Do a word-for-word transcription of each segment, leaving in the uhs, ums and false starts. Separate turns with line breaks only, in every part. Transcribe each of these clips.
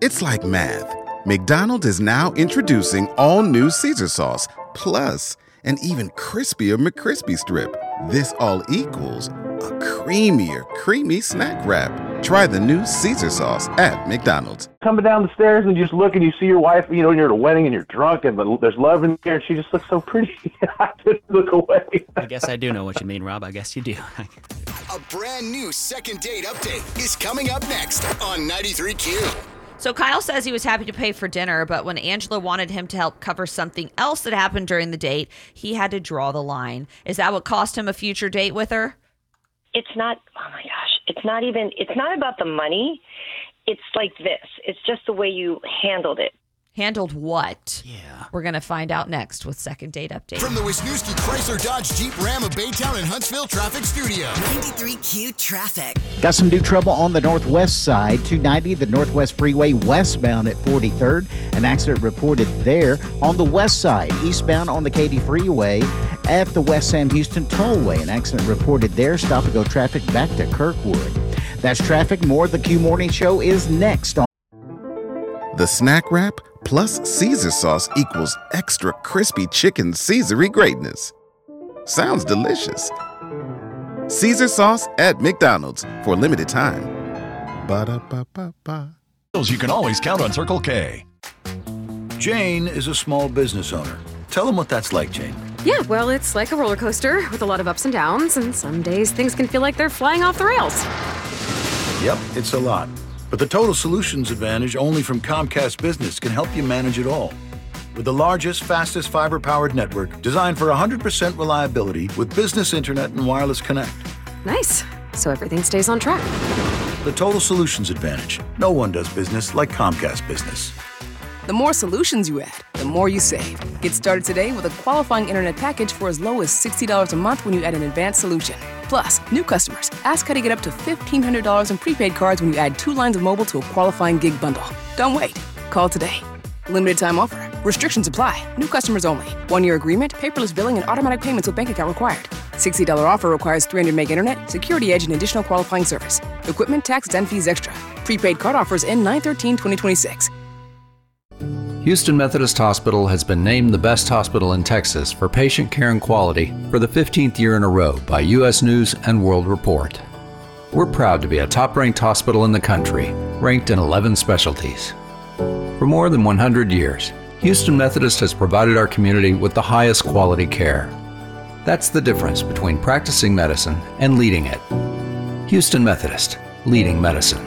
It's like math. McDonald's is now introducing all new Caesar sauce, plus an even crispier McCrispy strip. This all equals a creamier, creamy snack wrap. Try the new Caesar sauce at McDonald's.
Coming down the stairs and you just look and you see your wife, you know, and you're at a wedding and you're drunk and there's love in there and she just looks so pretty. I couldn't look away.
I guess I do know what you mean, Rob. I guess you do.
A brand new second date update is coming up next on ninety-three Q.
So Kyle says he was happy to pay for dinner, but when Angela wanted him to help cover something else that happened during the date, he had to draw the line. Is that what cost him a future date with her?
It's not, oh my gosh, it's not even, it's not about the money. It's like this. It's just the way you handled it.
Handled what?
Yeah.
We're going to find out next with Second Date Update.
From the Wisniewski Chrysler Dodge Jeep Ram of Baytown and Huntsville Traffic Studio.
ninety-three Q Traffic.
Got some new trouble on the northwest side. two ninety, the Northwest Freeway westbound at forty-third. An accident reported there. On the west side, eastbound on the Katy Freeway at the West Sam Houston Tollway. An accident reported there. Stop and go traffic back to Kirkwood. That's traffic. More of the Q Morning Show is next on
The snack wrap plus Caesar sauce equals extra crispy chicken Caesary greatness. Sounds delicious. Caesar sauce at McDonald's for a limited time. Ba-da-ba-ba-ba.
You can always count on Circle K. Jane is a small business owner. Tell them what that's like, Jane.
Yeah, well, it's like a roller coaster with a lot of ups and downs, and some days things can feel like they're flying off the rails.
Yep, it's a lot. But the Total Solutions Advantage only from Comcast Business can help you manage it all. With the largest, fastest fiber-powered network designed for one hundred percent reliability with business internet and wireless connect.
Nice. So everything stays on track.
The Total Solutions Advantage. No one does business like Comcast Business.
The more solutions you add, the more you save. Get started today with a qualifying internet package for as low as sixty dollars a month when you add an advanced solution. Plus, new customers, ask how to get up to fifteen hundred dollars in prepaid cards when you add two lines of mobile to a qualifying gig bundle. Don't wait. Call today. Limited time offer. Restrictions apply. New customers only. One-year agreement, paperless billing, and automatic payments with bank account required. sixty dollars offer requires three hundred meg internet, security edge, and additional qualifying service. Equipment, tax, and fees extra. Prepaid card offers end nine thirteen twenty twenty-six.
Houston Methodist Hospital has been named the best hospital in Texas for patient care and quality for the fifteenth year in a row by U S News and World Report. We're proud to be a top-ranked hospital in the country, ranked in eleven specialties. For more than one hundred years, Houston Methodist has provided our community with the highest quality care. That's the difference between practicing medicine and leading it. Houston Methodist, leading medicine.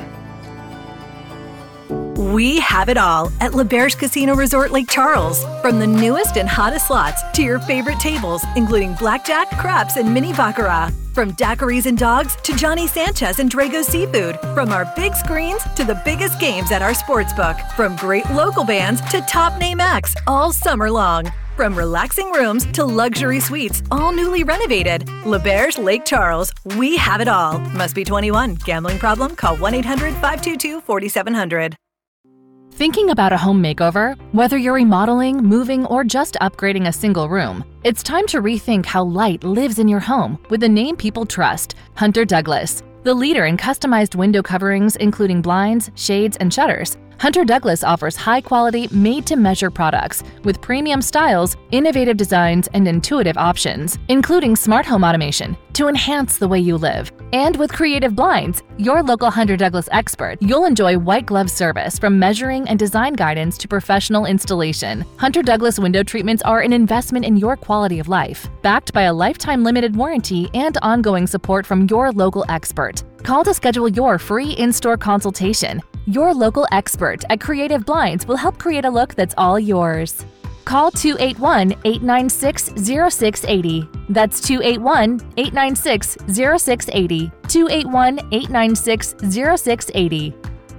We have it all at LeBerge Casino Resort Lake Charles. From the newest and hottest slots to your favorite tables, including blackjack, craps, and mini baccarat. From daiquiris and dogs to Johnny Sanchez and Drago Seafood. From our big screens to the biggest games at our sportsbook. From great local bands to top name acts all summer long. From relaxing rooms to luxury suites, all newly renovated. LeBerge Lake Charles. We have it all. Must be twenty-one. Gambling problem? Call one eight hundred five two two four seven zero zero.
Thinking about a home makeover? Whether you're remodeling, moving, or just upgrading a single room, it's time to rethink how light lives in your home with the name people trust, Hunter Douglas. The leader in customized window coverings, including blinds, shades, and shutters, Hunter Douglas offers high-quality, made-to-measure products with premium styles, innovative designs, and intuitive options, including smart home automation to enhance the way you live. And with Creative Blinds, your local Hunter Douglas expert, you'll enjoy white glove service from measuring and design guidance to professional installation. Hunter Douglas window treatments are an investment in your quality of life, backed by a lifetime limited warranty and ongoing support from your local expert. Call to schedule your free in-store consultation. Your local expert at Creative Blinds will help create a look that's all yours. Call two eight one, eight nine six, zero six eight zero. That's two eight one, eight nine six, zero six eight zero. two eight one, eight nine six, zero six eight zero.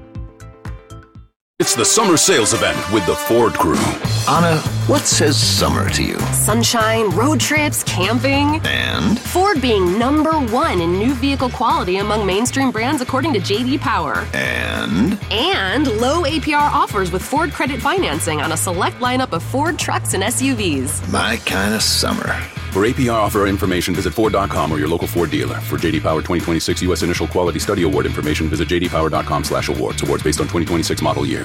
It's the summer sales event with the Ford crew.
Anna, what says summer to you?
Sunshine, road trips, camping.
And?
Ford being number one in new vehicle quality among mainstream brands according to J D Power.
And?
And low A P R offers with Ford credit financing on a select lineup of Ford trucks and S U Vs.
My kind of summer.
For A P R offer information, visit Ford dot com or your local Ford dealer. For J D Power twenty twenty-six U S Initial Quality Study Award information, visit J D Power dot com slash awards. Awards based on twenty twenty-six model year.